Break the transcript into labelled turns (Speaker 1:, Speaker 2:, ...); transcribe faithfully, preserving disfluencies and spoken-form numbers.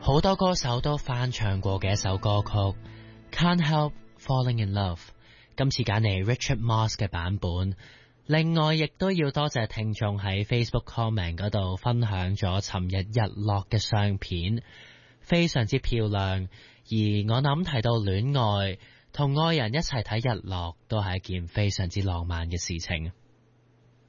Speaker 1: 好多歌手都翻唱過嘅一首歌曲 Can't Help Falling in Love， 今次揀嚟 Richard Moss 嘅版本。另外亦都要多謝聽眾喺 Facebook comment 嗰度分享咗尋日日落嘅相片，非常之漂亮。而我諗提到戀愛，同愛人一齊睇日落都係一件非常之浪漫嘅事情。